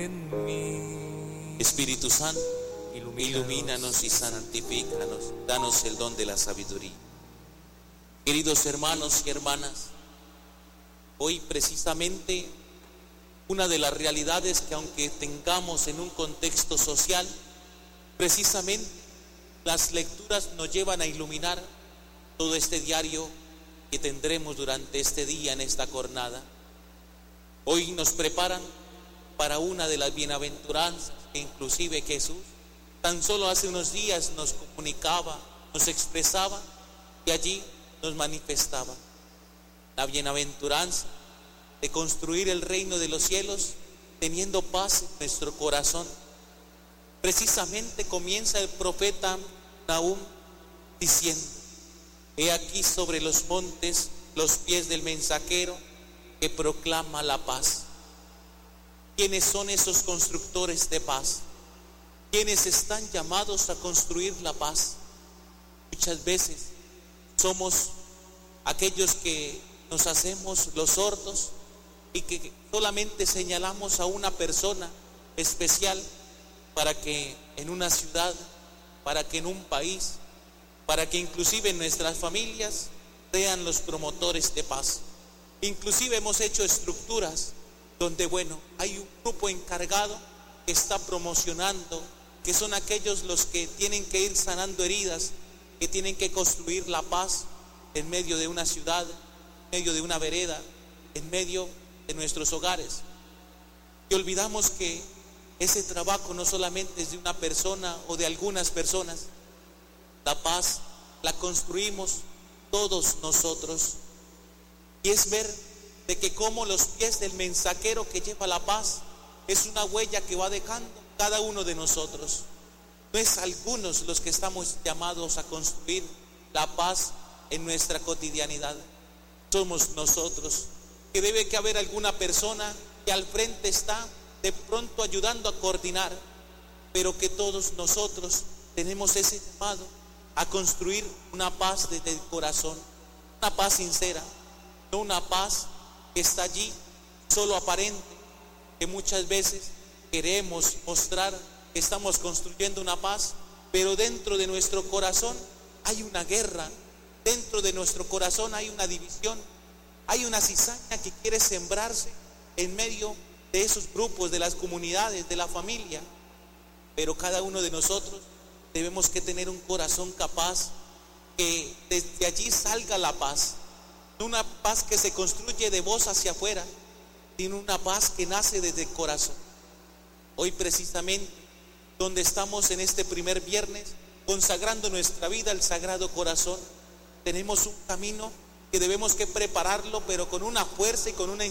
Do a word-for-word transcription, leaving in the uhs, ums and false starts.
en mí. Espíritu Santo, ilumínanos y santifícanos, danos el don de la sabiduría. Queridos hermanos y hermanas, hoy precisamente una de las realidades que aunque tengamos en un contexto social, precisamente las lecturas nos llevan a iluminar todo este diario que tendremos durante este día en esta jornada. Hoy nos preparan para una de las bienaventuranzas que inclusive Jesús tan solo hace unos días nos comunicaba, nos expresaba y allí nos manifestaba. La bienaventuranza de construir el reino de los cielos teniendo paz en nuestro corazón. Precisamente comienza el profeta Nahum diciendo: he aquí sobre los montes los pies del mensajero que proclama la paz. ¿Quiénes son esos constructores de paz? ¿Quiénes están llamados a construir la paz? Muchas veces somos aquellos que nos hacemos los sordos y que solamente señalamos a una persona especial para que en una ciudad, para que en un país, para que inclusive en nuestras familias sean los promotores de paz. Inclusive hemos hecho estructuras donde, bueno, hay un grupo encargado que está promocionando, que son aquellos los que tienen que ir sanando heridas, que tienen que construir la paz en medio de una ciudad, en medio de una vereda, en medio de nuestros hogares. Y olvidamos que ese trabajo no solamente es de una persona o de algunas personas. La paz la construimos todos nosotros. Y es ver de que como los pies del mensajero que lleva la paz es una huella que va dejando cada uno de nosotros. No es algunos los que estamos llamados a construir la paz en nuestra cotidianidad. Somos nosotros, que debe que haber alguna persona que al frente está de pronto ayudando a coordinar, pero que todos nosotros tenemos ese llamado a construir una paz desde el corazón, una paz sincera, no una paz que está allí solo aparente, que muchas veces queremos mostrar que estamos construyendo una paz, pero dentro de nuestro corazón hay una guerra, dentro de nuestro corazón hay una división, hay una cizaña que quiere sembrarse en medio de esos grupos, de las comunidades, de la familia. Pero cada uno de nosotros debemos que tener un corazón capaz que desde allí salga la paz, no una paz que se construye de voz hacia afuera, sino una paz que nace desde el corazón. Hoy precisamente, donde estamos en este primer viernes, consagrando nuestra vida al Sagrado Corazón, tenemos un camino que debemos que prepararlo, pero con una fuerza y con una